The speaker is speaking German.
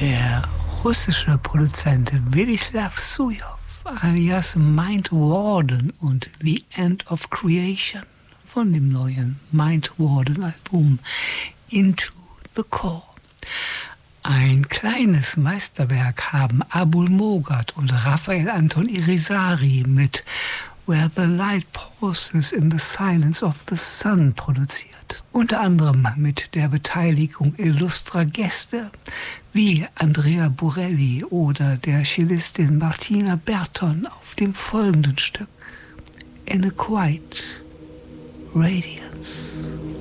Der russische Produzent Wladislaw Sujow alias Mind Warden und The End of Creation von dem neuen Mind Warden Album Into the Core. Ein kleines Meisterwerk haben Abul Mogad und Raphael Anton Irizarry mit Where the Light Pauses in the Silence of the Sun produziert. Unter anderem mit der Beteiligung illustrer Gäste wie Andrea Borelli oder der Cellistin Martina Berton auf dem folgenden Stück In a Quiet Radiance.